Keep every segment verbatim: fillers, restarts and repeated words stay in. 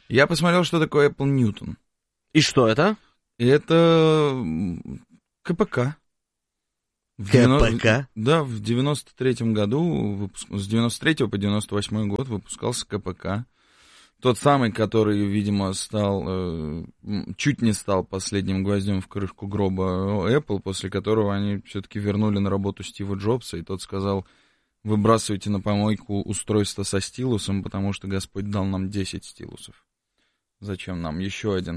Я посмотрел, что такое Apple Newton. И что это? Это КПК. В КПК? девяносто Да, в девяносто третьем году, выпуск... с девяносто третьего по девяносто восьмой год выпускался КПК. Тот самый, который, видимо, стал, э, чуть не стал последним гвоздем в крышку гроба Apple, после которого они все-таки вернули на работу Стива Джобса, и тот сказал: выбрасывайте на помойку устройство со стилусом, потому что Господь дал нам десять стилусов. Зачем нам еще один?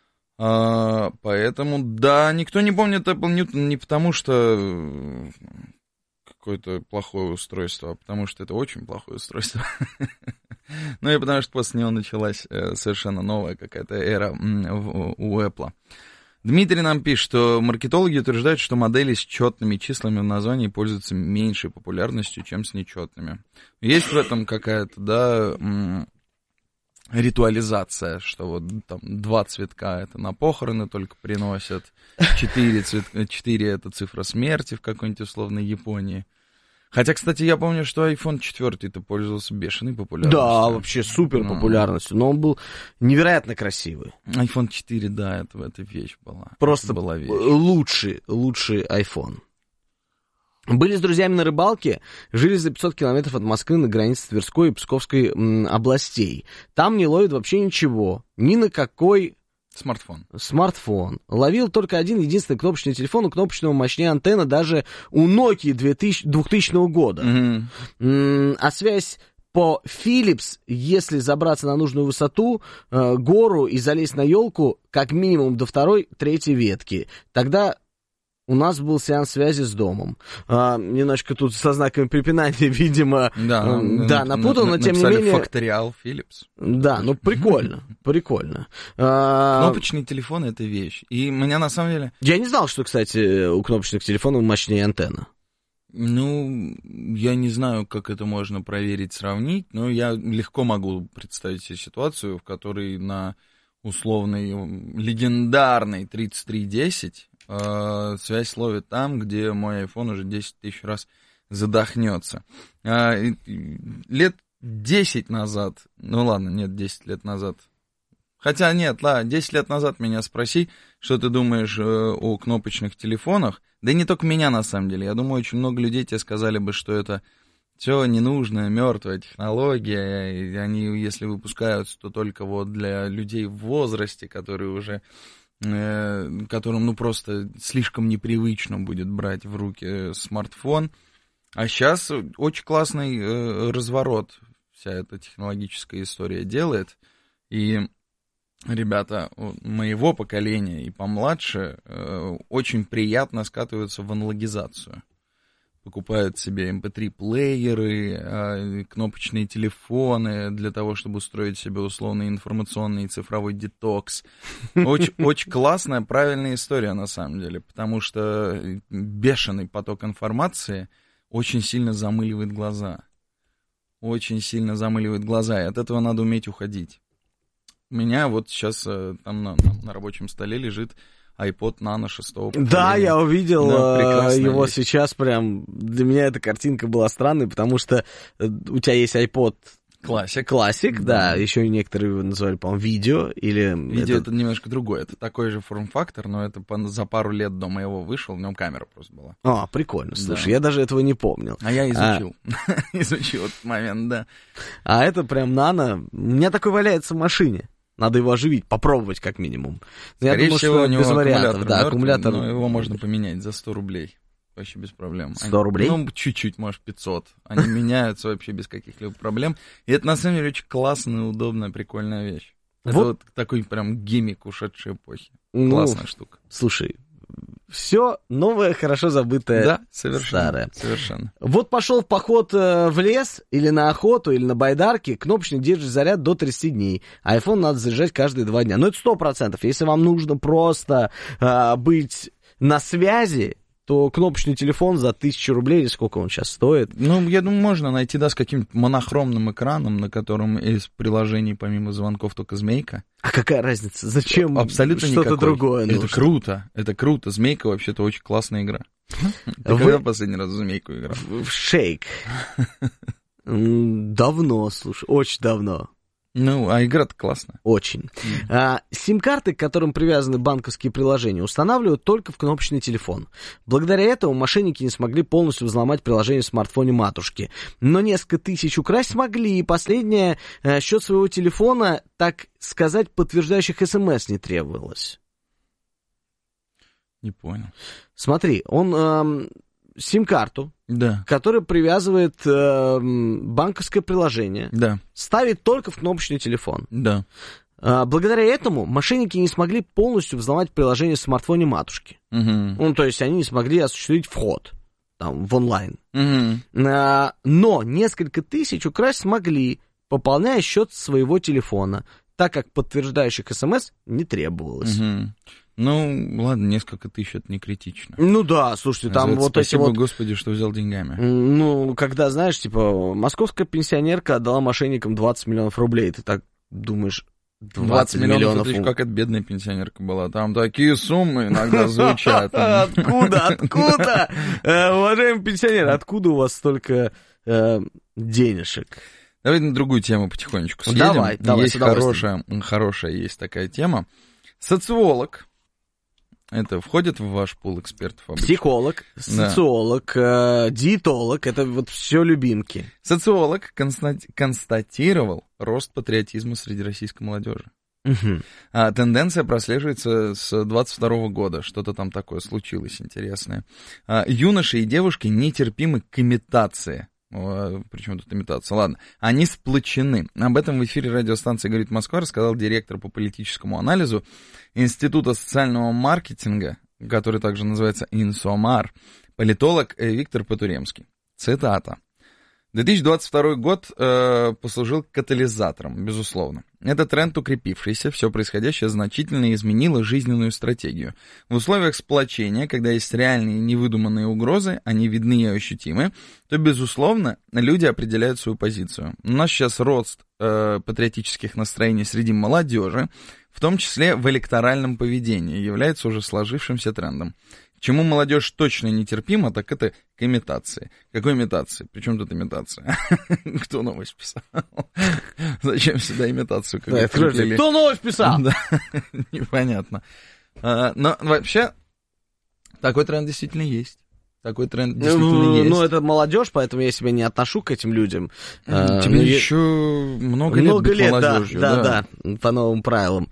А, поэтому, да, никто не помнит Apple Newton не потому, что какое-то плохое устройство, а потому что это очень плохое устройство. Ну и потому что после него началась совершенно новая какая-то эра у Apple. Дмитрий нам пишет, что маркетологи утверждают, что модели с четными числами в названии пользуются меньшей популярностью, чем с нечетными. Есть в этом какая-то, да, ритуализация, что вот там два цветка это на похороны только приносят, четыре, цветка, четыре это цифра смерти в какой-нибудь условной Японии. Хотя, кстати, я помню, что айфон четыре-то пользовался бешеной популярностью. Да, вообще супер популярностью, но он был невероятно красивый. айфон четыре, да, это, это вещь была. Просто была вещь. лучший, лучший iPhone. Были с друзьями на рыбалке, жили за пятьсот километров от Москвы на границе Тверской и Псковской м, областей. Там не ловит вообще ничего, ни на какой... Смартфон. Смартфон. Ловил только один единственный кнопочный телефон, у кнопочного мощнее антенна даже у Nokia двухтысячного года. Mm-hmm. М- а связь по Philips, если забраться на нужную высоту, э, гору и залезть на елку, как минимум до второй, третьей ветки. Тогда у нас был сеанс связи с домом. А, немножко тут со знаками препинания, видимо, да, э, да на, напутал, на, но тем не менее... Факториал Philips. Да, ну прикольно, прикольно. А... Кнопочный телефон — это вещь. И меня на самом деле... Я не знал, что, кстати, у кнопочных телефонов мощнее антенна. Ну, я не знаю, как это можно проверить, сравнить, но я легко могу представить себе ситуацию, в которой на условной легендарной тридцать три десять э, связь ловит там, где мой iPhone уже десять тысяч раз задохнется. Э, лет десять назад, ну ладно, нет, десять лет назад, хотя нет, ладно, десять лет назад меня спроси, что ты думаешь э, о кнопочных телефонах, да и не только меня на самом деле, я думаю, очень много людей тебе сказали бы, что это все ненужная, мертвая технология, и они, если выпускаются, то только вот для людей в возрасте, которые уже, э, которым, ну, просто слишком непривычно будет брать в руки смартфон. А сейчас очень классный э, разворот вся эта технологическая история делает, и ребята моего поколения и помладше э, очень приятно скатываются в аналогизацию. Покупают себе эм пэ три-плееры, э, кнопочные телефоны для того, чтобы устроить себе условный информационный и цифровой детокс. Очень, очень классная, правильная история на самом деле, потому что бешеный поток информации очень сильно замыливает глаза. Очень сильно замыливает глаза, и от этого надо уметь уходить. У меня вот сейчас э, там на, на, на рабочем столе лежит iPod Nano шестого поколения. Да, я увидел да, его вещь. сейчас прям. Для меня эта картинка была странной, потому что у тебя есть iPod Classic. Classic, да, да. Еще некоторые его называли, по-моему, видео. Или видео это... это немножко другое. Это такой же форм-фактор, но это за пару лет до моего вышел, в нем камера просто была. А, прикольно, слушай, да. я даже этого не помнил. А я изучил. А... изучил этот момент, да. А это прям нано. У меня такой валяется в машине. Надо его оживить, попробовать как минимум. Скорее я думаю, всего, что у него без вариантов. Да, мертвый, аккумулятор. Но его можно поменять за сто рублей. Вообще без проблем. сто рублей? Ну, чуть-чуть, может, пятьсот. Они меняются вообще без каких-либо проблем. И это, на самом деле, очень классная, удобная, прикольная вещь. Это вот, вот такой прям гиммик ушедшей эпохи. Ну, классная штука. Слушай, все новое, хорошо забытое, да, совершенно, старое. Совершенно. Вот пошел в поход э, в лес, или на охоту, или на байдарке, кнопочник держит заряд до тридцати дней. А iPhone надо заряжать каждые два дня. Ну, это сто процентов. Если вам нужно просто э, быть на связи, то кнопочный телефон за тысячу рублей, или сколько он сейчас стоит? Ну, я думаю, можно найти, да, с каким-то монохромным экраном, на котором из приложений, помимо звонков, только змейка. А какая разница? Зачем абсолютно что-то никакой. другое нужно? Это круто, это круто. Змейка вообще-то очень классная игра. Ты Вы... когда последний раз в змейку играл? В Шейк. Давно, слушай, очень давно. Ну, а игра-то классная. Очень. Mm. А, сим-карты, к которым привязаны банковские приложения, устанавливают только в кнопочный телефон. Благодаря этому мошенники не смогли полностью взломать приложение в смартфоне матушки. Но несколько тысяч украсть смогли, и последнее, а, счет своего телефона, так сказать, подтверждающих смс не требовалось. Не понял. Смотри, он... А, сим-карту, да. которая привязывает э, банковское приложение, да. ставит только в кнопочный телефон. Да. А, благодаря этому мошенники не смогли полностью взломать приложение в смартфоне матушки. Угу. Ну, то есть они не смогли осуществить вход там, в онлайн. Угу. А, но несколько тысяч украсть смогли, пополняя счет своего телефона, так как подтверждающих смс не требовалось. Угу. Ну, ладно, несколько тысяч, это не критично. Ну да, слушайте, там Называется, вот спасибо, эти вот... Господи, что взял деньгами. Ну, когда, знаешь, типа, московская пенсионерка отдала мошенникам двадцать миллионов рублей, ты так думаешь... двадцать миллионов, это как это бедная пенсионерка была. Там такие суммы иногда звучат. Откуда, откуда? Уважаемый пенсионер, откуда у вас столько денежек? Давай на другую тему потихонечку съедем. Давай, давай, есть хорошая, хорошая есть такая тема. Социолог. Это входит в ваш пул экспертов обычно? Психолог, социолог, да. э, диетолог, это вот все любимки. Социолог констати- констатировал рост патриотизма среди российской молодежи. Угу. А, тенденция прослеживается с двадцать второго года, что-то там такое случилось интересное. А, юноши и девушки нетерпимы к имитации. Причем тут имитация? Ладно. Они сплочены. Об этом в эфире радиостанции «Говорит Москва» рассказал директор по политическому анализу Института социального маркетинга, который также называется Инсомар, политолог Виктор Потуремский. Цитата. две тысячи двадцать второй год э, послужил катализатором, безусловно. Это тренд укрепившийся, все происходящее значительно изменило жизненную стратегию. В условиях сплочения, когда есть реальные невыдуманные угрозы, они видны и ощутимы, то, безусловно, люди определяют свою позицию. У нас сейчас рост э, патриотических настроений среди молодежи, в том числе в электоральном поведении, является уже сложившимся трендом. К чему молодежь точно нетерпима, так это к имитации. Какой имитации? Причем тут имитация? Кто новость писал? Зачем сюда имитацию? Да, кто новость писал? Да, непонятно. А, но вообще, такой тренд действительно есть. Такой тренд действительно ну, есть. Ну, это молодежь, поэтому я себя не отношу к этим людям. Тебе а, еще я... много лет Много быть лет, молодежью. Да, да, да, да, по новым правилам.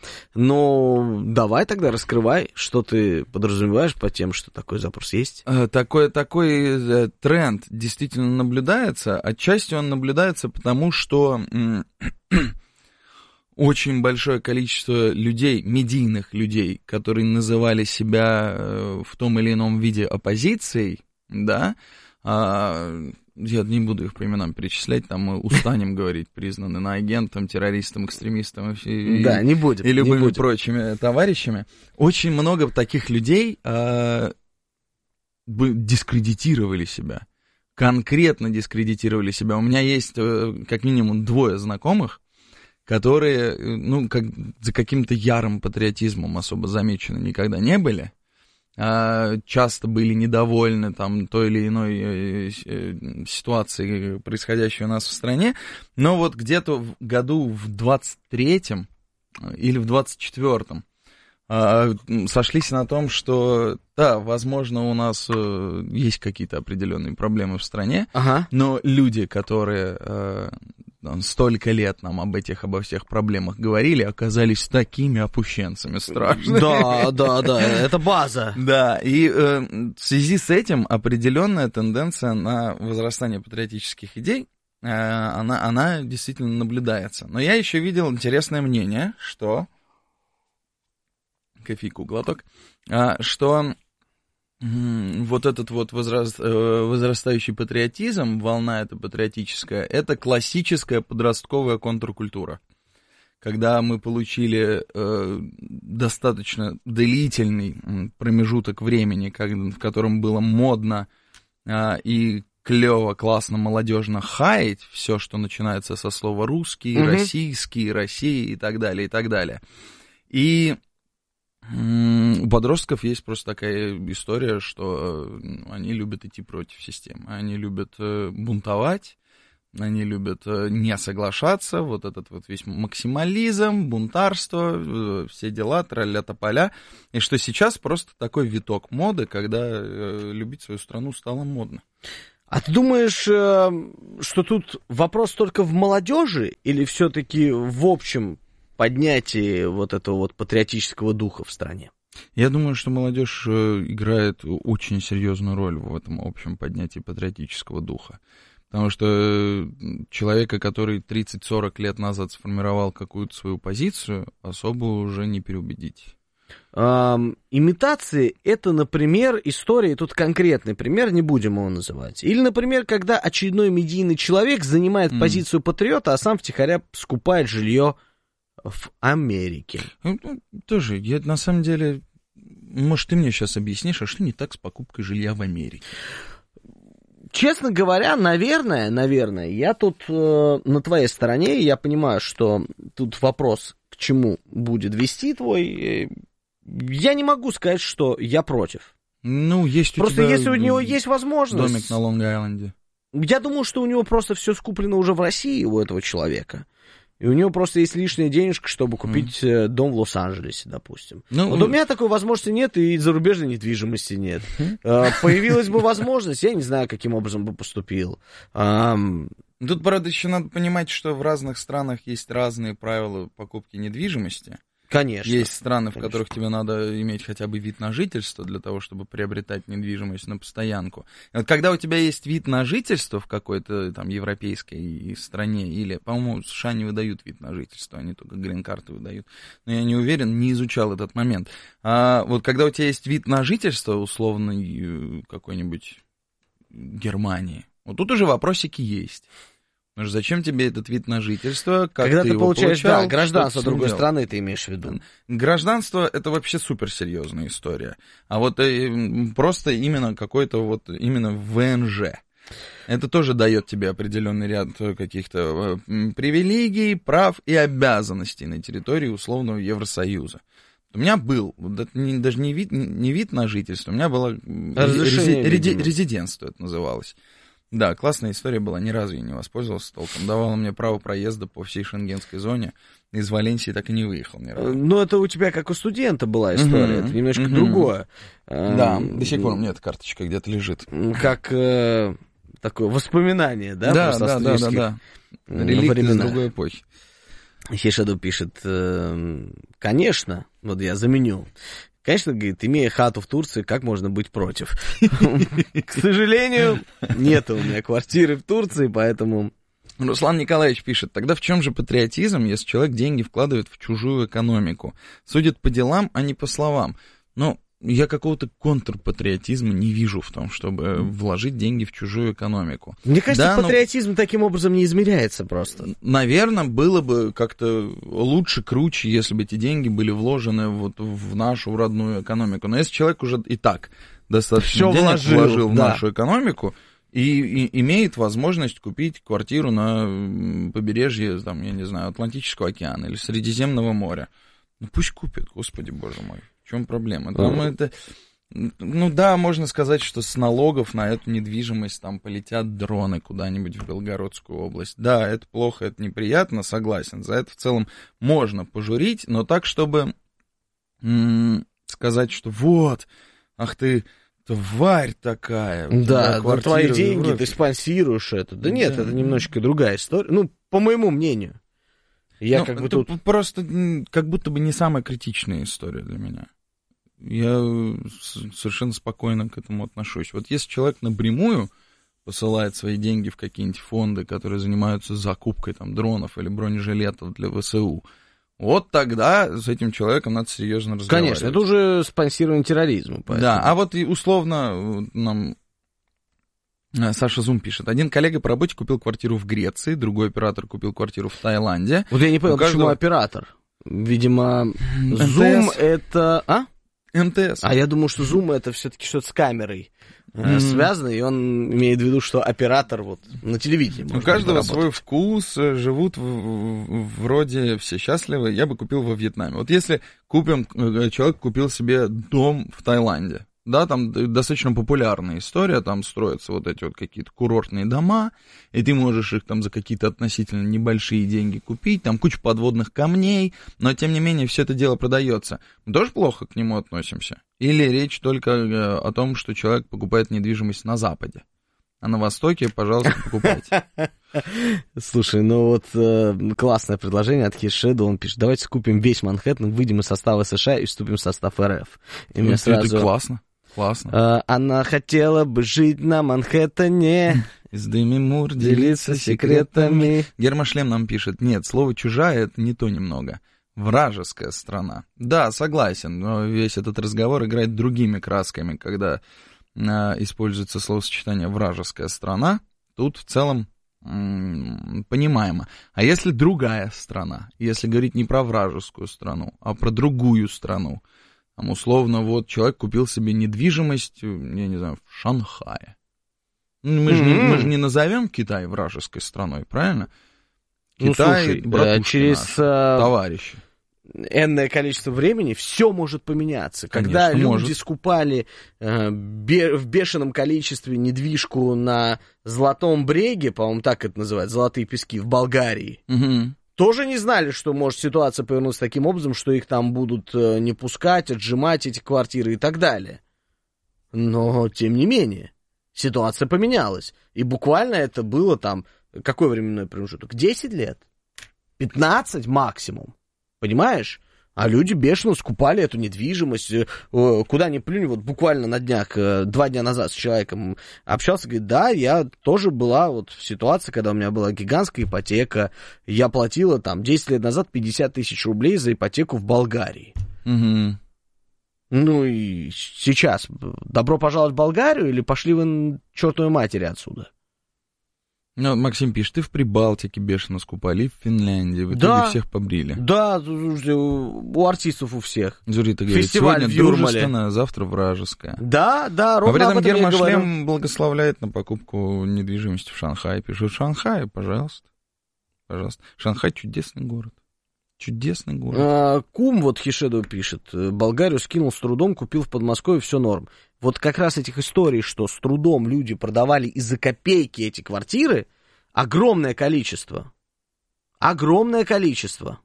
Но давай тогда раскрывай, что ты подразумеваешь под тем, что такой запрос есть. Такой, такой тренд действительно наблюдается. Отчасти он наблюдается потому, что очень большое количество людей, медийных людей, которые называли себя в том или ином виде оппозицией, да, а, я не буду их по именам перечислять, там мы устанем говорить, признаны на агентом, террористом, экстремистом и, да, не будем, и любыми не будем. прочими товарищами. Очень много таких людей а, дискредитировали себя, конкретно дискредитировали себя. У меня есть как минимум двое знакомых, которые, ну, как, за каким-то ярым патриотизмом особо замечены никогда не были, а часто были недовольны там той или иной ситуацией, происходящей у нас в стране, но вот где-то в году в двадцать третьем или в двадцать четвёртом сошлись на том, что, да, возможно, у нас есть какие-то определенные проблемы в стране, ага. но люди, которые столько лет нам об этих, обо всех проблемах говорили, оказались такими опущенцами страшными. Да, да, да, это база. Да, и э, в связи с этим определенная тенденция на возрастание патриотических идей, э, она, она действительно наблюдается. Но я еще видел интересное мнение, что... Кофейку, глоток. Э, что... Вот этот вот возраст, возрастающий патриотизм, волна эта патриотическая, это классическая подростковая контркультура. Когда мы получили э, достаточно длительный промежуток времени, как, в котором было модно э, и клево, классно, молодежно хаять все, что начинается со слова русский, mm-hmm. российский, Россия и так далее, и так далее. И у подростков есть просто такая история, что они любят идти против системы, они любят бунтовать, Они любят не соглашаться, вот этот вот весь максимализм, бунтарство, все дела, тролля тополя. И что сейчас просто такой виток моды, когда любить свою страну стало модно. А ты думаешь, что тут вопрос только в молодежи или все-таки в общем поднятии вот этого вот патриотического духа в стране? Я думаю, что молодежь играет очень серьезную роль в этом общем поднятии патриотического духа. Потому что человека, который тридцать-сорок лет назад сформировал какую-то свою позицию, особо уже не переубедить. Эм, имитации — это, например, история, тут конкретный пример, не будем его называть. Или, например, когда очередной медийный человек занимает mm. позицию патриота, а сам втихаря скупает жилье в Америке. Ну, тоже, я на самом деле... Может, ты мне сейчас объяснишь, а что не так с покупкой жилья в Америке? Честно говоря, наверное, наверное, я тут э, на твоей стороне, я понимаю, что тут вопрос, к чему будет вести твой, э, я не могу сказать, что я против. Ну, есть у просто тебя если у него есть возможность... Домик на Лонг-Айленде. Я думаю, что у него просто все скуплено уже в России, у этого человека. И у него просто есть лишняя денежка, чтобы купить mm. дом в Лос-Анджелесе, допустим. Ну, вот у меня такой возможности нет, и зарубежной недвижимости нет. Mm. Появилась бы возможность, я не знаю, каким образом бы поступил. Тут, правда, еще надо понимать, что в разных странах есть разные правила покупки недвижимости. Конечно. Есть страны, в Конечно. которых тебе надо иметь хотя бы вид на жительство для того, чтобы приобретать недвижимость на постоянку. И вот когда у тебя есть вид на жительство в какой-то там европейской стране, или, по-моему, США не выдают вид на жительство, они только грин-карты выдают, но я не уверен, не изучал этот момент. А вот когда у тебя есть вид на жительство, условно, какой-нибудь Германии, вот тут уже вопросики есть. Потому что зачем тебе этот вид на жительство? Как Когда ты, ты его получаешь получал, да, гражданство другой делал? страны, ты имеешь в виду? Гражданство — это вообще суперсерьезная история. А вот э, просто именно какой-то вот, именно вэ эн жэ. Это тоже дает тебе определенный ряд каких-то э, привилегий, прав и обязанностей на территории условного Евросоюза. У меня был, это не, даже не вид, не вид на жительство, у меня было рези, реди, резидентство, это называлось. Да, классная история была, ни разу я не воспользовался толком. Давала мне право проезда по всей шенгенской зоне. Из Валенсии так и не выехал ни разу. Ну, это у тебя как у студента была история, uh-huh, это немножко uh-huh. другое. Да, до сих пор у меня эта карточка где-то лежит. Как э, такое воспоминание, да? Да, да, да, да, да. Реликт из другой эпохи. Хишаду пишет, э, конечно, вот я заменю. Конечно, говорит, имея хату в Турции, как можно быть против? К сожалению, нет у меня квартиры в Турции, поэтому... Руслан Николаевич пишет, тогда в чем же патриотизм, если человек деньги вкладывает в чужую экономику? Судит по делам, а не по словам. Ну, я какого-то контрпатриотизма не вижу в том, чтобы вложить деньги в чужую экономику. Мне кажется, да, патриотизм но... таким образом не измеряется просто. Наверное, было бы как-то лучше, круче, если бы эти деньги были вложены вот в нашу родную экономику. Но если человек уже и так достаточно Всё денег вложил, вложил в да. нашу экономику и, и имеет возможность купить квартиру на побережье, там, я не знаю, Атлантического океана или Средиземного моря, ну пусть купит, господи боже мой. В чем проблема? Там это, ну да, можно сказать, что с налогов на эту недвижимость там полетят дроны куда-нибудь в Белгородскую область. Да, это плохо, это неприятно, согласен. За это в целом можно пожурить, но так, чтобы м- сказать, что вот, ах ты, тварь такая. Да, на твои деньги ты спонсируешь это. Да нет, да. Это немножечко другая история. Ну, по моему мнению. Я ну, как бы это тут... просто как будто бы не самая критичная история для меня. Я совершенно спокойно к этому отношусь. Вот если человек напрямую посылает свои деньги в какие-нибудь фонды, которые занимаются закупкой там, дронов или бронежилетов для вэ эс у, вот тогда с этим человеком надо серьезно разговаривать. Конечно, это уже спонсирование терроризма. Поэтому. Да, а вот и условно нам... Саша Зум пишет. Один коллега по работе купил квартиру в Греции, другой оператор купил квартиру в Таиланде. Вот я не понял, каждого... почему оператор? Видимо, Zoom это... А? эм тэ эс. А я думаю, что Zoom это все-таки что-то с камерой mm-hmm. связано, и он имеет в виду, что оператор вот на телевидении. У каждого свой вкус, живут в, в, вроде все счастливы. Я бы купил во Вьетнаме. Вот если купим, человек купил себе дом в Таиланде, Да, там достаточно популярная история, там строятся вот эти вот какие-то курортные дома, и ты можешь их там за какие-то относительно небольшие деньги купить, там куча подводных камней, но тем не менее все это дело продается. Мы тоже плохо к нему относимся? Или речь только о том, что человек покупает недвижимость на Западе, а на Востоке, пожалуйста, покупайте. Слушай, ну вот э, классное предложение от Хишеда, он пишет, давайте купим весь Манхэттен, выйдем из состава США и вступим в состав РФ. И ну, мне сразу... Это классно, классно. Э, она хотела бы жить на Манхэттене. С Деми Мур делиться секретами. Гермошлем нам пишет, нет, слово «чужая» — это не то немного. Вражеская страна. Да, согласен, но весь этот разговор играет другими красками, когда э, используется словосочетание «вражеская страна», тут в целом понимаемо. А если другая страна, если говорить не про вражескую страну, а про другую страну, там условно вот человек купил себе недвижимость, я не знаю, в Шанхае. Мы же, mm-hmm. не, мы же не назовем Китай вражеской страной, правильно? Китай, ну, слушай, через наши, товарищи. Энное количество времени все может поменяться. Когда Конечно, люди может. скупали э, бе- в бешеном количестве недвижку на Золотом Бреге, по-моему, так это называют, Золотые пески, в Болгарии, угу. тоже не знали, что может ситуация повернуться таким образом, что их там будут э, не пускать, отжимать эти квартиры и так далее. Но, тем не менее, ситуация поменялась. И буквально это было там, какой временной промежуток? десять лет? пятнадцать максимум. Понимаешь? А люди бешено скупали эту недвижимость. Куда ни плюнь, вот буквально на днях, два дня назад с человеком общался, говорит, да, я тоже была вот в ситуации, когда у меня была гигантская ипотека, я платила там десять лет назад пятьдесят тысяч рублей за ипотеку в Болгарии. Угу. Ну и сейчас, добро пожаловать в Болгарию или пошли вы чертовой матери отсюда? Ну, Максим пишет, ты в Прибалтике бешено скупали, в Финляндии, в итоге да, всех побрили. Да, у артистов у всех. Зурита говорит, фестиваль сегодня дружественная, завтра вражеская. Да, да, ровно а при этом об этом Гермошлем благословляет на покупку недвижимости в Шанхае. Пишет, Шанхай, пожалуйста. Пожалуйста. Шанхай чудесный город. Чудесный город. А, Кум, вот Хишеду пишет, Болгарию скинул с трудом, купил в Подмосковье, все норм. Вот как раз этих историй, что с трудом люди продавали из-за копейки эти квартиры, огромное количество. Огромное количество.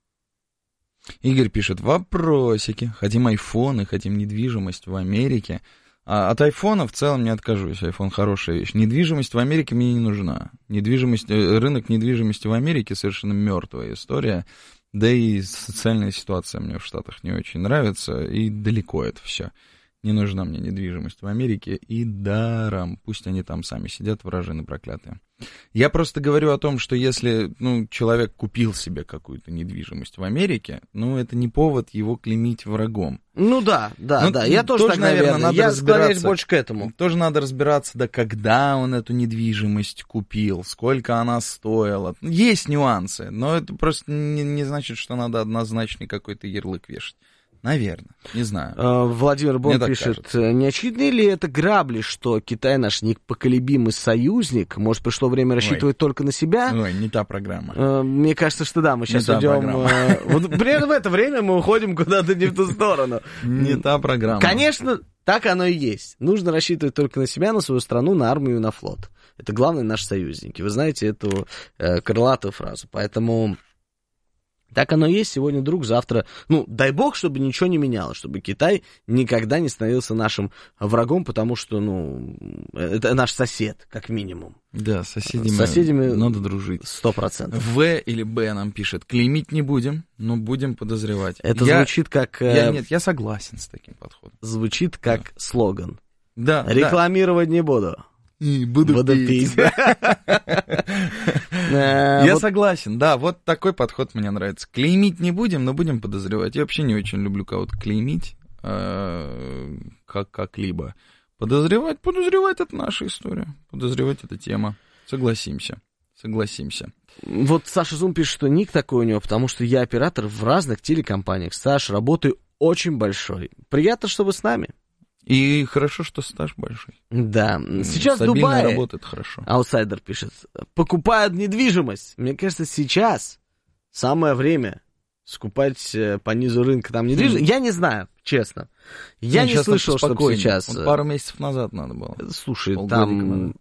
Игорь пишет, вопросики. Хотим айфоны, хотим недвижимость в Америке. А от айфона в целом не откажусь. Айфон хорошая вещь. Недвижимость в Америке мне не нужна. Недвижимость, рынок недвижимости в Америке совершенно мертвая история. Да и социальная ситуация мне в Штатах не очень нравится. И далеко это все. Не нужна мне недвижимость в Америке и даром. Пусть они там сами сидят, вражины проклятые. Я просто говорю о том, что если ну, человек купил себе какую-то недвижимость в Америке, ну, это не повод его клеймить врагом. Ну да, да, ну, да. Я тоже, тоже так, наверное, надо я склоняюсь больше к этому. Тоже надо разбираться, да когда он эту недвижимость купил, сколько она стоила. Есть нюансы, но это просто не, не значит, что надо однозначный какой-то ярлык вешать. Наверное, не знаю. Владимир Бон пишет, кажется. Не очевидно ли это грабли, что Китай наш непоколебимый союзник? Может, пришло время рассчитывать Ой. только на себя? Ой, не та программа. Мне кажется, что да, мы сейчас не идем... Вот примерно в это время мы уходим куда-то не в ту сторону. Не та программа. Конечно, так оно и есть. Нужно рассчитывать только на себя, на свою страну, на армию и на флот. Это главные наши союзники. Вы знаете эту крылатую фразу. Поэтому... Так оно и есть, сегодня друг, завтра... Ну, дай бог, чтобы ничего не менялось, чтобы Китай никогда не становился нашим врагом, потому что, ну, это наш сосед, как минимум. Да, соседями, С соседями надо дружить. Сто процентов. В или Б нам пишет, клеймить не будем, но будем подозревать. Это я, звучит как... Я, нет, я согласен с таким подходом. Звучит как да. слоган. Да, Рекламировать да. не буду. И буду, буду пить. пить. Я согласен, да, вот такой подход мне нравится. Клеймить не будем, но будем подозревать. Я вообще не очень люблю кого-то клеймить как- как-либо. Подозревать, подозревать — это наша история. Подозревать — это тема. Согласимся, согласимся. Вот Саша Зум пишет, что ник такой у него, потому что я оператор в разных телекомпаниях. Саш, работы очень большой. Приятно, что вы с нами. И хорошо, что стаж большой. Да. Сейчас в Дубае работает хорошо. Аутсайдер пишет, покупают недвижимость. Мне кажется, сейчас самое время скупать по низу рынка там недвижимость. Mm. Я не знаю, Честно. Я не слышал, что сейчас... Вот пару месяцев назад надо было. Слушай, там...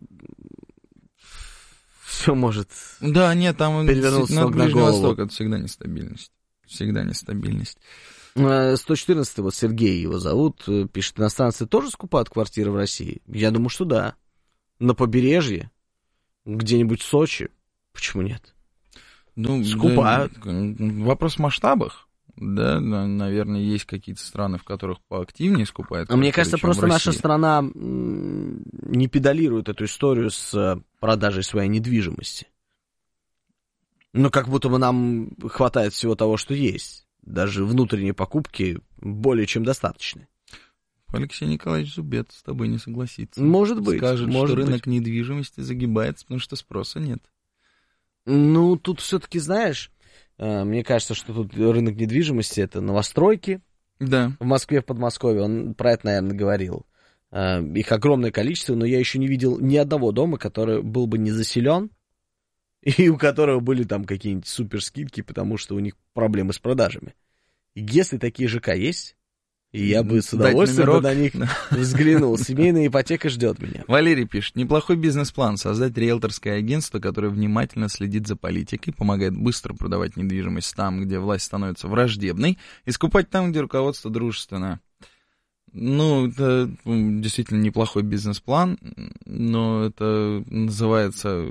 Все может... Да, нет, там... Перевернуться с ног на Ближний голову. Восток, это всегда нестабильность. Всегда нестабильность. сто четырнадцатый, вот Сергей его зовут, пишет, иностранцы тоже скупают квартиры в России? Я думаю, что да. На побережье, где-нибудь в Сочи. Почему нет? Ну, скупают. Да, вопрос в масштабах. Да, наверное, есть какие-то страны, в которых поактивнее скупают. А мне кажется, просто наша страна не педалирует эту историю с продажей своей недвижимости. Ну, как будто бы нам хватает всего того, что есть. Даже внутренние покупки более чем достаточны. Алексей Николаевич Зубец с тобой не согласится. Может быть. Скажет, может что рынок быть. недвижимости загибается, потому что спроса нет. Ну, тут все-таки, знаешь, мне кажется, что тут рынок недвижимости — это новостройки. Да. В Москве, в Подмосковье, он про это, наверное, говорил. Их огромное количество, но я еще не видел ни одного дома, который был бы не заселен, и у которого были там какие-нибудь суперскидки, потому что у них проблемы с продажами. Если такие ЖК есть, я бы с удовольствием бы на них взглянул. Семейная ипотека ждет меня. Валерий пишет, неплохой бизнес-план — создать риэлторское агентство, которое внимательно следит за политикой, помогает быстро продавать недвижимость там, где власть становится враждебной, и скупать там, где руководство дружественное. Ну, это действительно неплохой бизнес-план, но это называется...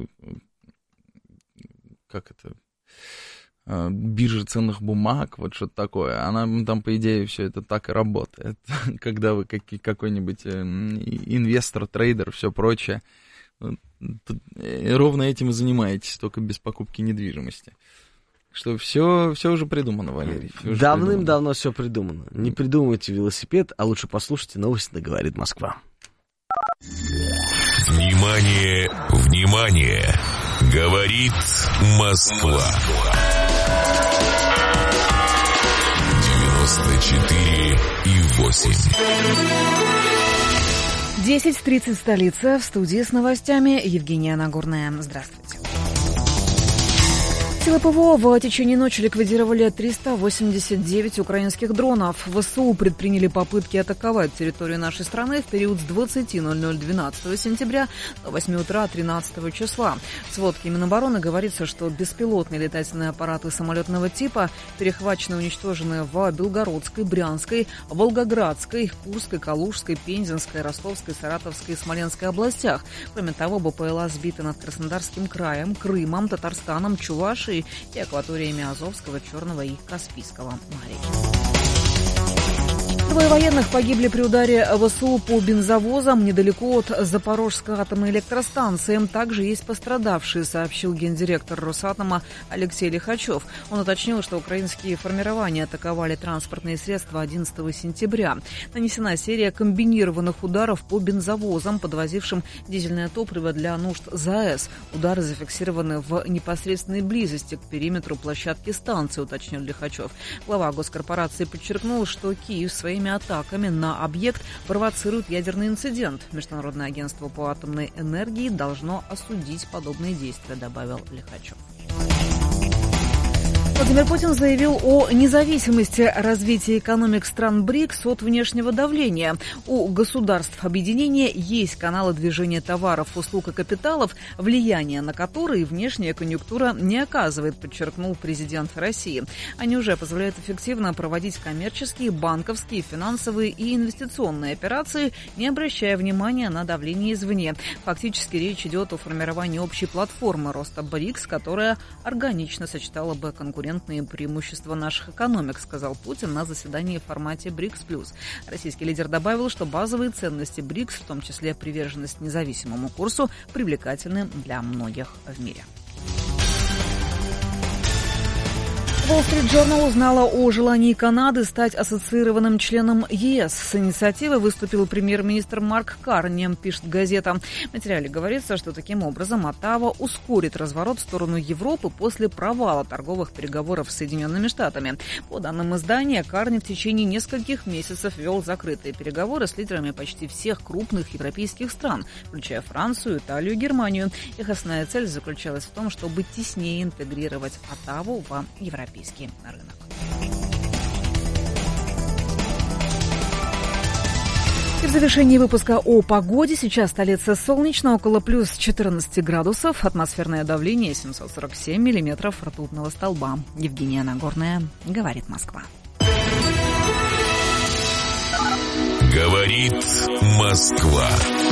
Как это... биржа ценных бумаг, вот что-то такое. Она там, по идее, все это так и работает. Когда вы как, какой-нибудь инвестор, трейдер, все прочее, ровно этим и занимаетесь, только без покупки недвижимости. Что все, все уже придумано, Валерий. Давным-давно все придумано. Не придумывайте велосипед, а лучше послушайте новости на «Говорит Москва». Внимание, внимание! Говорит Москва. девяносто четыре и восемь. десять тридцать столица. В студии с новостями Евгения Нагорная. Здравствуйте. Силы ПВО в течение ночи ликвидировали триста восемьдесят девять украинских дронов. ВСУ предприняли попытки атаковать территорию нашей страны в период с двадцати ноль-ноль двенадцатого сентября до восьми утра тринадцатого числа. В сводке Минобороны говорится, что беспилотные летательные аппараты самолетного типа перехвачены и уничтожены в Белгородской, Брянской, Волгоградской, Курской, Калужской, Пензенской, Ростовской, Саратовской и Смоленской областях. Кроме того, БПЛА сбиты над Краснодарским краем, Крымом, Татарстаном, Чувашией и акваториями Азовского, Черного и Каспийского морей. Двое военных погибли при ударе ВСУ по бензовозам недалеко от Запорожской атомной электростанции. Также есть пострадавшие, сообщил гендиректор Росатома Алексей Лихачев. Он уточнил, что украинские формирования атаковали транспортные средства одиннадцатого сентября. Нанесена серия комбинированных ударов по бензовозам, подвозившим дизельное топливо для нужд ЗАЭС. Удары зафиксированы в непосредственной близости к периметру площадки станции, уточнил Лихачев. Глава госкорпорации подчеркнул, что Киев своими атаками на объект провоцирует ядерный инцидент. Международное агентство по атомной энергии должно осудить подобные действия, добавил Лихачев. Владимир Путин заявил о независимости развития экономик стран БРИКС от внешнего давления. У государств объединения есть каналы движения товаров, услуг и капиталов, влияние на которые внешняя конъюнктура не оказывает, подчеркнул президент России. Они уже позволяют эффективно проводить коммерческие, банковские, финансовые и инвестиционные операции, не обращая внимания на давление извне. Фактически речь идет о формировании общей платформы роста БРИКС, которая органично сочетала бы конкуренцию преимущества наших экономик, сказал Путин на заседании в формате БРИКС+. Российский лидер добавил, что базовые ценности БРИКС, в том числе приверженность независимому курсу, привлекательны для многих в мире. Wall Street Journal узнала о желании Канады стать ассоциированным членом ЕС. С инициативой выступил премьер-министр Марк Карни, пишет газета. В материале говорится, что таким образом Оттава ускорит разворот в сторону Европы после провала торговых переговоров с Соединенными Штатами. По данным издания, Карни в течение нескольких месяцев вел закрытые переговоры с лидерами почти всех крупных европейских стран, включая Францию, Италию и Германию. Их основная цель заключалась в том, чтобы теснее интегрировать Оттаву в европейский рынок. И в завершении выпуска о погоде. Сейчас столица солнечно, около плюс четырнадцать градусов. Атмосферное давление семьсот сорок семь миллиметров ртутного столба. Евгения Нагорная, говорит Москва. Говорит Москва.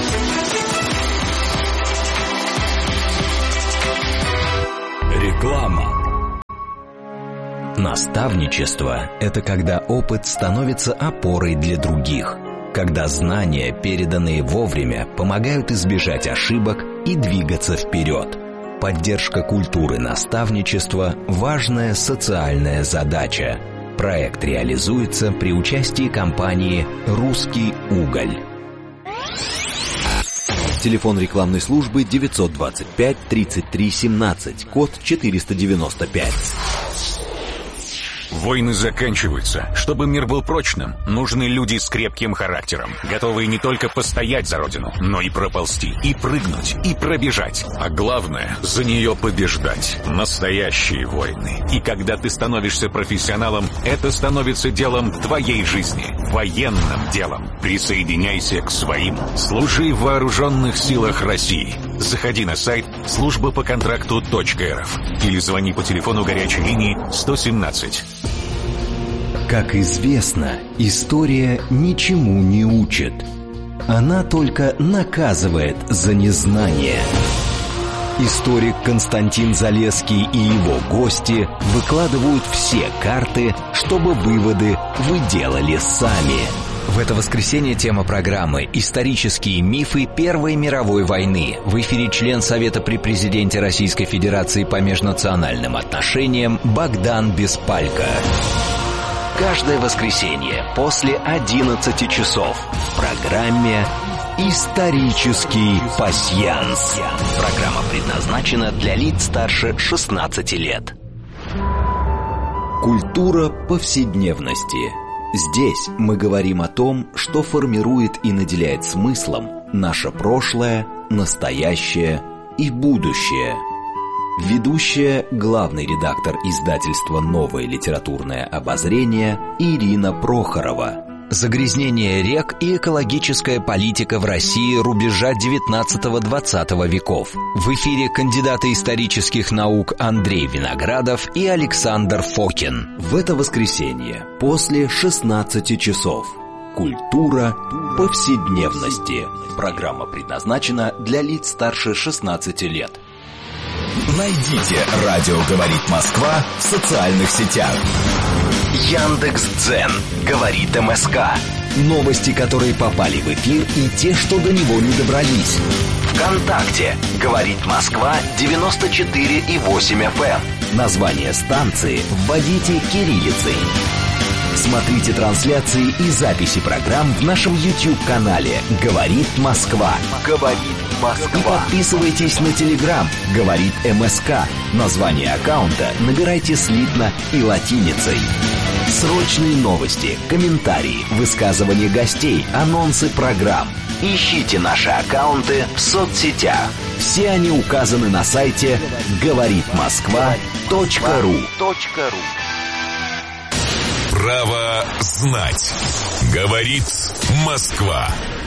Реклама. Наставничество – это когда опыт становится опорой для других, когда знания, переданные вовремя, помогают избежать ошибок и двигаться вперед. Поддержка культуры наставничества – важная социальная задача. Проект реализуется при участии компании «Русский уголь». Телефон рекламной службы девятьсот двадцать пять тридцать три семнадцать, код четыреста девяносто пять. Войны заканчиваются. Чтобы мир был прочным, нужны люди с крепким характером, готовые не только постоять за родину, но и проползти, и прыгнуть, и пробежать. А главное, за нее побеждать. Настоящие войны. И когда ты становишься профессионалом, это становится делом твоей жизни. Военным делом. Присоединяйся к своим. Служи в вооруженных силах России. Заходи на сайт служба по контракту точка эр эф или звони по телефону горячей линии сто семнадцать. Как известно, история ничему не учит. Она только наказывает за незнание. Историк Константин Залесский и его гости выкладывают все карты, чтобы выводы вы делали сами. В это воскресенье тема программы «Исторические мифы Первой мировой войны». В эфире член Совета при президенте Российской Федерации по межнациональным отношениям Богдан Беспалько. Каждое воскресенье после одиннадцати часов в программе «Исторический пасьянс». Программа предназначена для лиц старше шестнадцати лет. Культура повседневности. Здесь мы говорим о том, что формирует и наделяет смыслом наше прошлое, настоящее и будущее. Ведущая, главный редактор издательства «Новое литературное обозрение» Ирина Прохорова. Загрязнение рек и экологическая политика в России рубежа девятнадцатого-двадцатого веков. В эфире кандидаты исторических наук Андрей Виноградов и Александр Фокин. В это воскресенье после шестнадцати часов. Культура повседневности. Программа предназначена для лиц старше шестнадцати лет. Найдите «Радио говорит Москва» в социальных сетях. Яндекс.Дзен. Говорит МСК. Новости, которые попали в эфир, и те, что до него не добрались. ВКонтакте. Говорит Москва девяносто четыре и восемь эф эм. Название станции вводите кириллицей. Смотрите трансляции и записи программ в нашем YouTube-канале «Говорит Москва». «Говорит Москва». И подписывайтесь на Telegram «Говорит МСК». Название аккаунта набирайте слитно и латиницей. Срочные новости, комментарии, высказывания гостей, анонсы программ. Ищите наши аккаунты в соцсетях. Все они указаны на сайте говорит москва точка ру. Право знать. Говорит Москва.